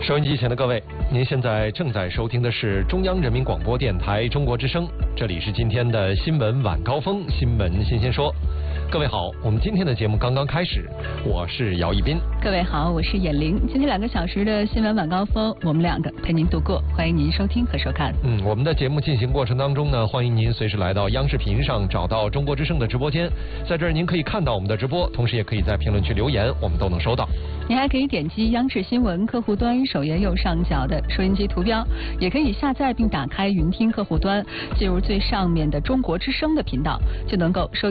收音机前的各位，您现在正在收听的是中央人民广播电台中国之声，这里是今天的新闻晚高峰，新闻新鲜说。各位好，我们今天的节目刚刚开始，我是姚一斌。 各位好，我是闫玲。今天2个小时的新闻晚高峰，我们2个陪您度过，欢迎您收听和收看。 我们的节目进行过程当中呢，欢迎您随时来到央视频上找到中国之声的直播间，在这儿您可以看到我们的直播，同时也可以在评论区留言，我们都能收到。 您还可以点击央视新闻客户端首页右上角的收音机图标，也可以下载并打开云听客户端，进入最上面的中国之声的频道，就能够收